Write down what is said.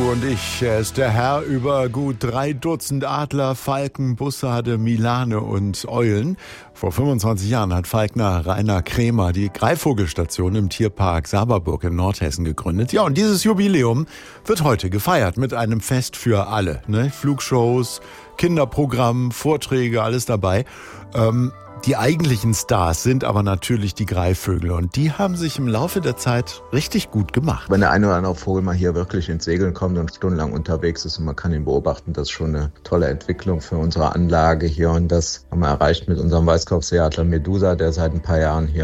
du und ich. Er ist der Herr über gut 3 Dutzend Adler, Falken, Bussarde, Milane und Eulen. Vor 25 Jahren hat Falkner Rainer Krämer die Greifvogelstation im Tierpark Saberburg in Nordhessen gegründet. Ja, und dieses Jubiläum wird heute gefeiert mit einem Fest für alle. Flugshows, Kinderprogramm, Vorträge, alles dabei. Die eigentlichen Stars sind aber natürlich die Greifvögel und die haben sich im Laufe der Zeit richtig gut gemacht. Wenn der eine oder andere Vogel mal hier wirklich ins Segeln kommt und stundenlang unterwegs ist und man kann ihn beobachten, das ist schon eine tolle Entwicklung für unsere Anlage hier und das haben wir erreicht mit unserem Weißkopfseeadler Medusa, der seit ein paar Jahren hier